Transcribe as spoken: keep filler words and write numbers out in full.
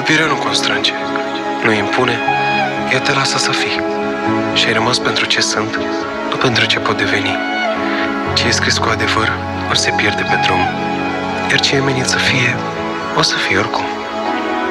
Iubirea nu constrânge, nu impune, ea te lasă să fii. Și ai rămas pentru ce sunt, nu pentru ce pot deveni. Ce e scris cu adevăr, nu se pierde pe drum, iar ce e menit să fie, o să fie oricum.